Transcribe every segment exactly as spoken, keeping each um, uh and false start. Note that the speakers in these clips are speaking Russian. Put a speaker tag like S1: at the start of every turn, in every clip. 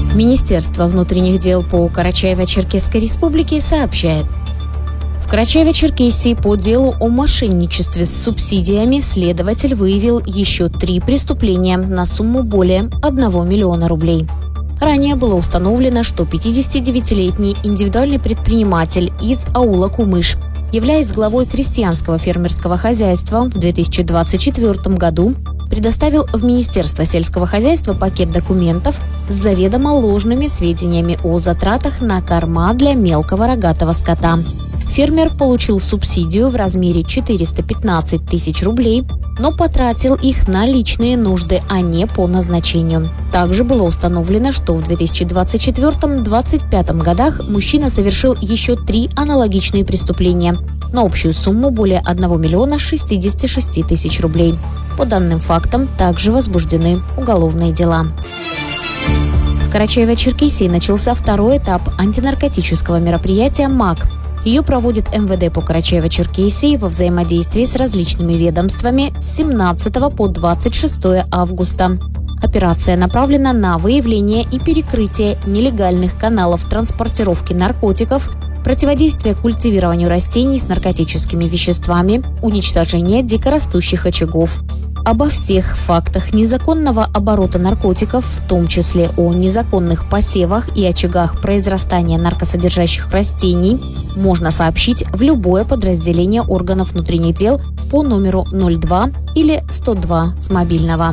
S1: Министерство внутренних дел по Карачаево-Черкесской республике сообщает. В Карачаево-Черкесии по делу о мошенничестве с субсидиями следователь выявил еще три преступления на сумму более одного миллиона рублей. Ранее было установлено, что пятидесятидевятилетний индивидуальный предприниматель из аула Кумыш, являясь главой крестьянского фермерского хозяйства, в две тысячи двадцать четвёртом году предоставил в Министерство сельского хозяйства пакет документов с заведомо ложными сведениями о затратах на корма для мелкого рогатого скота. Фермер получил субсидию в размере четыреста пятнадцать тысяч рублей, но потратил их на личные нужды, а не по назначению. Также было установлено, что в две тысячи двадцать четвёртом — две тысячи двадцать пятом годах мужчина совершил еще три аналогичные преступления на общую сумму более одного миллиона шестидесяти шести тысяч рублей. По данным фактам также возбуждены уголовные дела. В Карачаево-Черкесии начался второй этап антинаркотического мероприятия МАК. Ее проводит эм вэ дэ по Карачаево-Черкесии во взаимодействии с различными ведомствами с семнадцатого по двадцать шестое августа. Операция направлена на выявление и перекрытие нелегальных каналов транспортировки наркотиков, противодействие культивированию растений с наркотическими веществами, уничтожение дикорастущих очагов. Обо всех фактах незаконного оборота наркотиков, в том числе о незаконных посевах и очагах произрастания наркосодержащих растений, можно сообщить в любое подразделение органов внутренних дел по номеру ноль два или сто два с мобильного.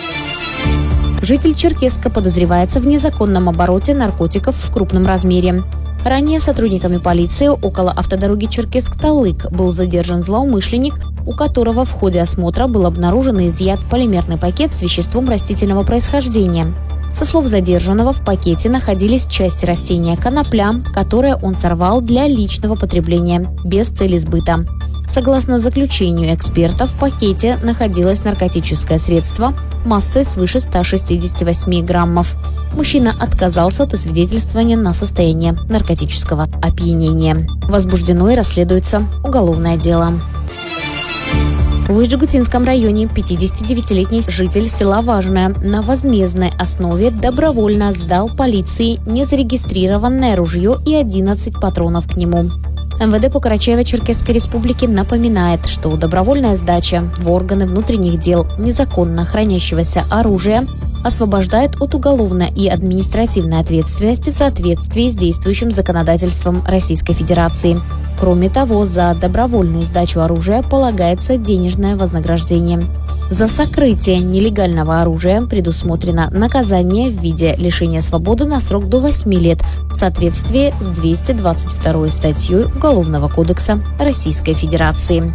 S1: Житель Черкесска подозревается в незаконном обороте наркотиков в крупном размере. Ранее сотрудниками полиции около автодороги Черкесск-Талык был задержан злоумышленник, у которого в ходе осмотра был обнаружен и изъят полимерный пакет с веществом растительного происхождения. Со слов задержанного, в пакете находились части растения конопля, которое он сорвал для личного потребления, без цели сбыта. Согласно заключению эксперта, в пакете находилось наркотическое средство массой свыше ста шестидесяти восьми граммов. Мужчина отказался от освидетельствования на состояние наркотического опьянения. Возбуждено и расследуется уголовное дело. В Усть-Жигутинском районе пятидесятидевятилетний житель села Важное на возмездной основе добровольно сдал полиции незарегистрированное ружье и одиннадцать патронов к нему. эм вэ дэ по Карачаево-Черкесской республике напоминает, что добровольная сдача в органы внутренних дел незаконно хранящегося оружия освобождает от уголовной и административной ответственности в соответствии с действующим законодательством Российской Федерации. Кроме того, за добровольную сдачу оружия полагается денежное вознаграждение. За сокрытие нелегального оружия предусмотрено наказание в виде лишения свободы на срок до восьми лет в соответствии с двести двадцать второй статьей Уголовного кодекса Российской Федерации.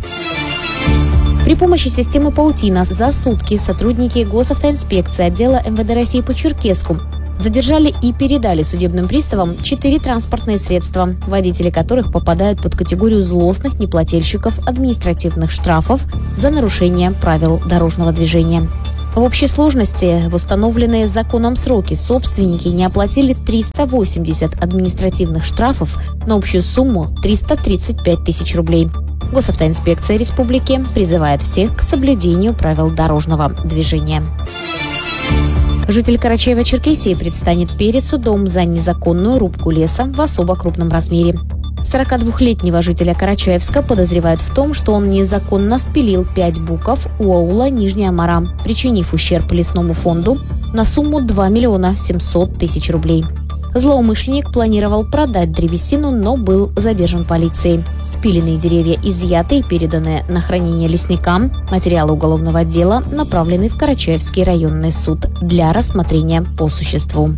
S1: При помощи системы «Паутина» за сутки сотрудники госавтоинспекции отдела эм вэ дэ России по Черкесску задержали и передали судебным приставам четыре транспортные средства, водители которых попадают под категорию злостных неплательщиков административных штрафов за нарушение правил дорожного движения. В общей сложности в установленные законом сроки собственники не оплатили триста восемьдесят административных штрафов на общую сумму триста тридцать пять тысяч рублей. Госавтоинспекция республики призывает всех к соблюдению правил дорожного движения. Житель Карачаево-Черкесии предстанет перед судом за незаконную рубку леса в особо крупном размере. сорокадвухлетнего жителя Карачаевска подозревают в том, что он незаконно спилил пять буков у аула Нижняя Мара, причинив ущерб лесному фонду на сумму два миллиона семьсот тысяч рублей. Злоумышленник планировал продать древесину, но был задержан полицией. Спиленные деревья изъяты и переданы на хранение лесникам. Материалы уголовного дела направлены в Карачаевский районный суд для рассмотрения по существу.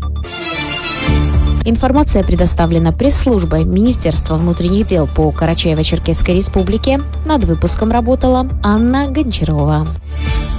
S1: Информация предоставлена пресс-службой Министерства внутренних дел по Карачаево-Черкесской республике. Над выпуском работала Анна Гончарова.